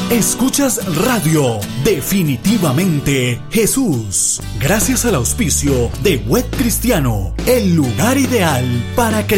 Escuchas Radio Definitivamente Jesús. Gracias al auspicio de Web Cristiano, el lugar ideal para creer.